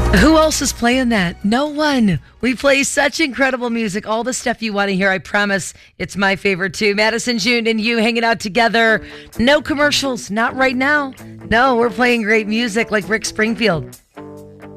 Who else is playing that? No one. We play such incredible music. All the stuff you want to hear, I promise. It's my favorite too. Madison, June, and you hanging out together. No commercials. Not right now. No, we're playing great music like Rick Springfield.